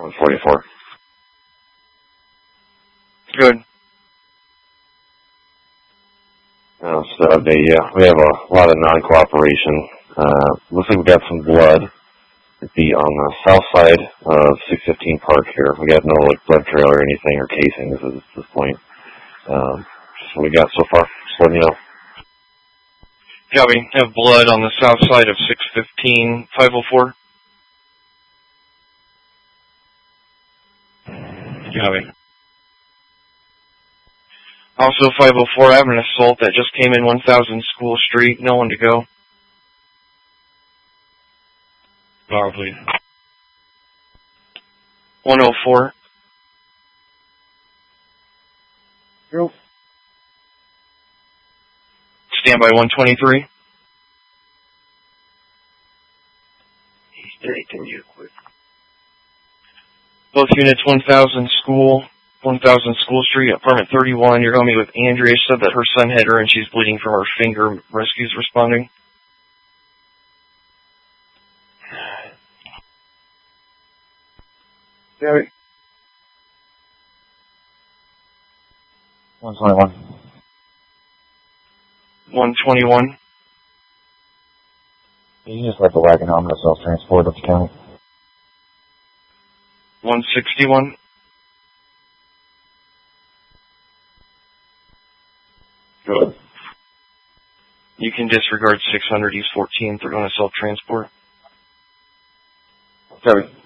144. Good. So we have a lot of non-cooperation. Looks like we got some blood. It'd be on the south side of 615 Park here. We got no blood trail or anything or casings at this point. Just what we got so far. Just letting you know. Yeah, we have blood on the south side of 615, 504. Copy. Also 504, I have an assault that just came in 1000 School Street. No one to go. Power, please. 104. Yep. Standby 123. He's taking you quick. Both units 1000 School Street, apartment 31. You're going to meet with Andrea. She said that her son hit her and she's bleeding from her finger. Rescue's responding. Gary. 121. 121. You just let the wagon home to self-transport up the county. 161. Good. You can disregard 600 East 14th. They're going to self-transport. Gary.